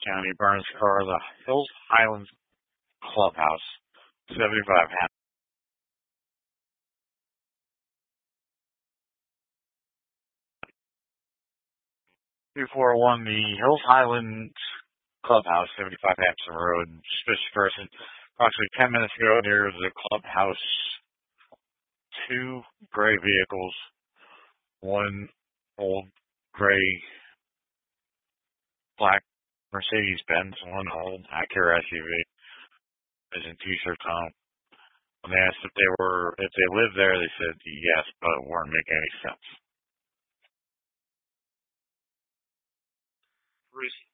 County, Burns Car, the Hills Highlands Clubhouse, 75 Hampton. 241, the Hills Highlands Clubhouse, 75 Hampton Road, suspicious person. Approximately 10 minutes ago, there was a clubhouse, two gray vehicles, one old gray black Mercedes-Benz, one old Acura SUV, as in t-shirts on. When they asked if they lived there, they said yes, but it weren't making any sense.